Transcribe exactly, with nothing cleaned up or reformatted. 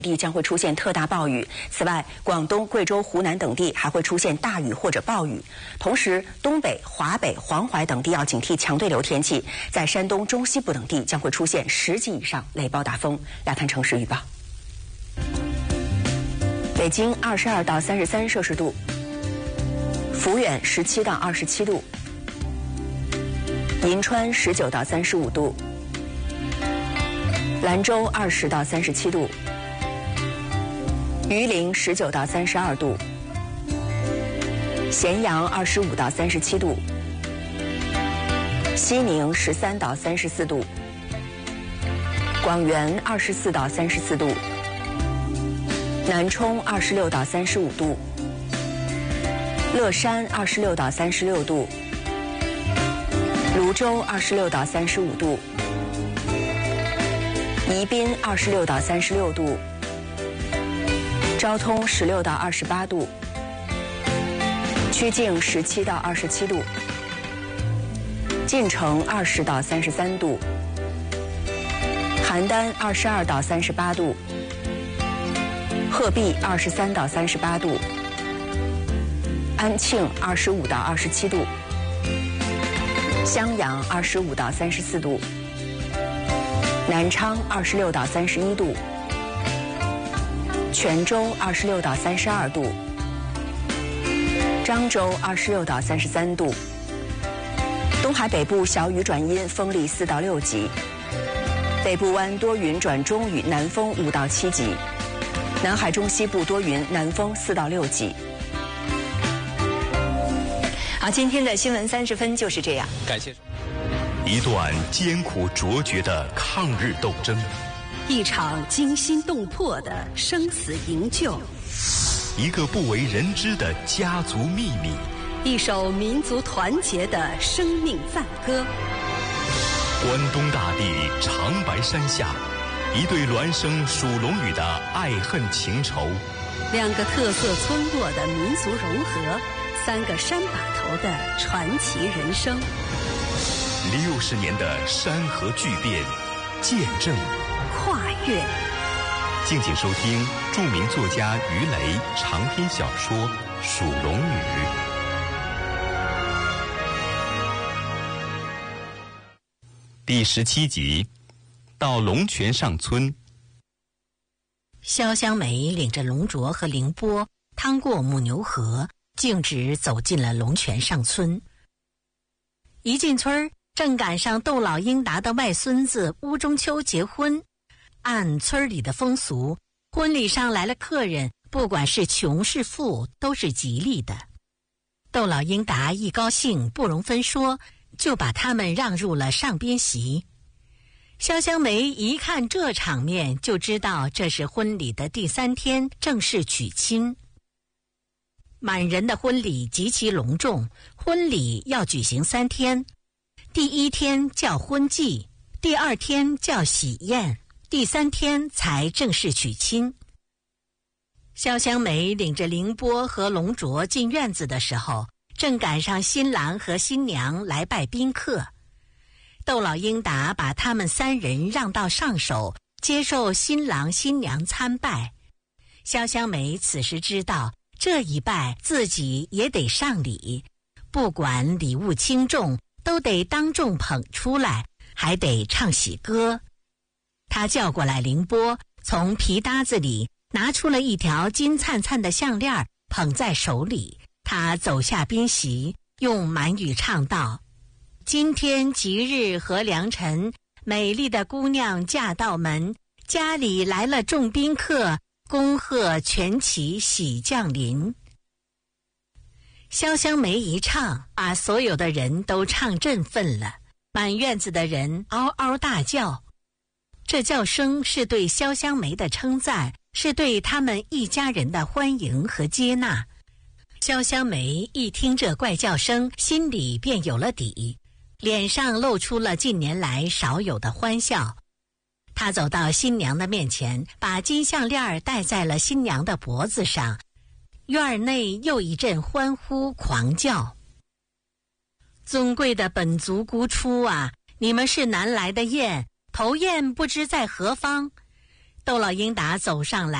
地将会出现特大暴雨。此外，广东、贵州、湖南等地还会出现大雨或者暴雨。同时，东北、华北、黄淮等地要警惕强对流天气。在山东中西部等地将会出现十级以上雷暴大风。来看城市预报：北京二十二到三十三摄氏度，抚远十七到二十七度，银川十九到三十五度，兰州二十到三十七度。榆林十九到三十二度，咸阳二十五到三十七度，西宁十三到三十四度，广元二十四到三十四度，南充二十六到三十五度，乐山二十六到三十六度，泸州二十六到三十五度，宜宾二十六到三十六度。昭通十六到二十八度，曲靖十七到二十七度，晋城二十到三十三度，邯郸二十二到三十八度，鹤壁二十三到三十八度，安庆二十五到二十七度，襄阳二十五到三十四度，南昌二十六到三十一度。泉州二十六到三十二度，漳州二十六到三十三度，东海北部小雨转阴，风力四到六级，北部湾多云转中雨，南风五到七级，南海中西部多云，南风四到六级。 好，今天的新闻三十分就是这样， 感谢。 一段艰苦卓绝的抗日斗争。 一场惊心动魄的生死营救， 一个不为人知的家族秘密， 一首民族团结的生命赞歌。 关东大地长白山下，一对孪生属龙语的爱恨情仇， 两个特色村落的民族融合，三个山把头的传奇人生。 六十年的山河巨变，见证跨越。 敬请收听著名作家于雷长篇小说《属龙女》第十七集，到龙泉上村。 潇湘梅领着龙卓和凌波趟过母牛河，径直走进了龙泉上村。一进村，正赶上窦老英达的外孙子乌中秋结婚。按村里的风俗，婚礼上来了客人，不管是穷是富，都是吉利的。窦老英达一高兴，不容分说，就把他们让入了上边席。潇湘梅一看这场面，就知道这是婚礼的第三天，正式娶亲。满人的婚礼极其隆重，婚礼要举行三天，第一天叫婚祭，第二天叫喜宴，第三天才正式娶亲。潇湘梅领着凌波和龙卓进院子的时候，正赶上新郎和新娘来拜宾客。窦老英达把他们三人让到上首，接受新郎新娘参拜。潇湘梅此时知道，这一拜自己也得上礼，不管礼物轻重，都得当众捧出来，还得唱喜歌。他叫过来凌波，从皮搭子里拿出了一条金灿灿的项链，捧在手里。他走下宾席，用满语唱道：今天吉日和良辰，美丽的姑娘嫁到门，家里来了众宾客，恭贺全齐喜降临。潇湘梅一唱，把所有的人都唱振奋了，满院子的人嗷嗷大叫。这叫声是对潇湘梅的称赞，是对他们一家人的欢迎和接纳。潇湘梅一听这怪叫声，心里便有了底，脸上露出了近年来少有的欢笑。他走到新娘的面前，把金项链戴在了新娘的脖子上。院内又一阵欢呼狂叫：尊贵的本族姑出啊，你们是南来的雁，头雁不知在何方。 窦老英达走上来。